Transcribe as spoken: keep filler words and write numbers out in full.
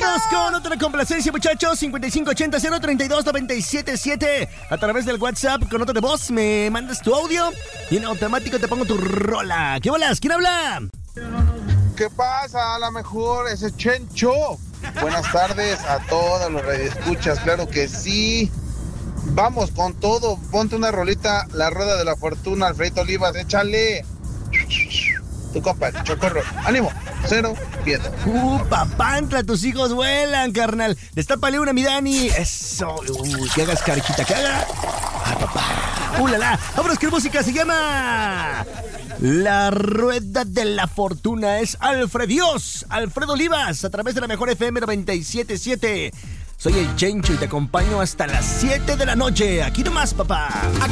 Vámonos con otra complacencia, muchachos. cincuenta y cinco ochenta cero treinta y dos noventa y siete siete. A través del WhatsApp con nota de voz me mandas tu audio y en automático te pongo tu rola. ¿Qué bolas? ¿Quién habla? ¿Qué pasa? A lo mejor ese Chencho. Buenas tardes a todos los radioescuchas, claro que sí. Vamos con todo. Ponte una rolita, La Rueda de la Fortuna, Alfredito Olivas, échale. Tu compa, Chocorro. ¡Ánimo! Cero, viento. Uh, papantla, tus hijos vuelan, carnal. Destápale una, mi Dani. Eso. Uh, que hagas carquita, que haga. Ah, papá. Uh, la, la. Vámonos, que música se llama La Rueda de la Fortuna. Es Alfredios, Alfredo Olivas, a través de la mejor F M noventa y siete siete. Soy el Chencho y te acompaño hasta las siete de la noche. Aquí nomás, papá.